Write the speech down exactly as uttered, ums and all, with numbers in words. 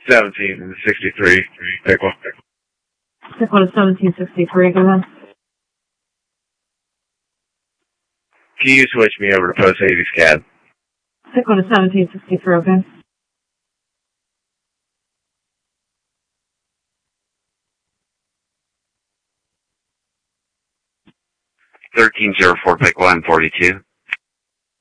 seventeen sixty-three, pick one. Pick one is seventeen sixty-three, go ahead. Can you switch me over to post eighty scan? Pick one is seventeen sixty-three, okay. thirteen oh four, pick one, forty-two.